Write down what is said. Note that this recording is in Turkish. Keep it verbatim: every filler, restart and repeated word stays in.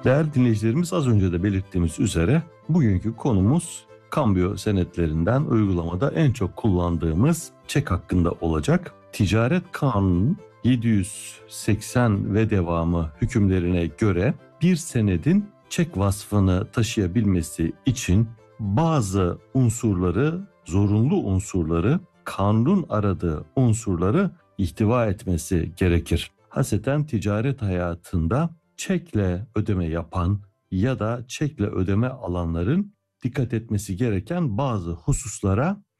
Değerli dinleyicilerimiz, az önce de belirttiğimiz üzere bugünkü konumuz kambiyo senetlerinden uygulamada en çok kullandığımız çek hakkında olacak. Ticaret Kanunu'nun yedi yüz seksen ve devamı hükümlerine göre bir senedin çek vasfını taşıyabilmesi için bazı unsurları, zorunlu unsurları, kanun aradığı unsurları ihtiva etmesi gerekir. Haseten ticaret hayatında çekle ödeme yapan ya da çekle ödeme alanların dikkat etmesi gereken bazı hususlara